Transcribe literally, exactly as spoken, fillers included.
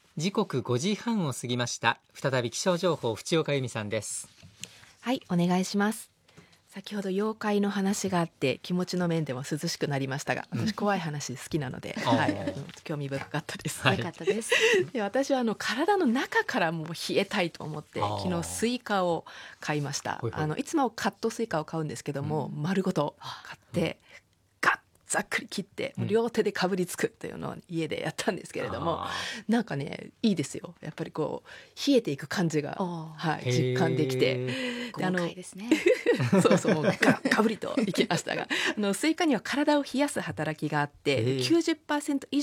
時刻ごじはんを過ぎました。再び気象情報、淵岡由美さんです。 はい、お願いします。先ほど妖怪の話があって気持ちの面でも涼しくなりましたが、私怖い話好きなので、 うんはい、 あー興味深かったです、 はいよかったです。 で私はあの体の中からもう冷えたいと思ってあー昨日スイカを買いました。 ほいほいあのいつもカットスイカを買うんですけども、丸ごと買って、ガッざっくり切ってもう両手でかぶりつくというのを家でやったんですけれども、 あなんかねいいですよ。やっぱりこう冷えていく感じが、 あはい、 ー実感できて、 へ豪快ですね。 そうそうもうかかぶりといきましたが、あのスイカには体を冷やす働きがあって、 へーきゅうじゅっパーセント以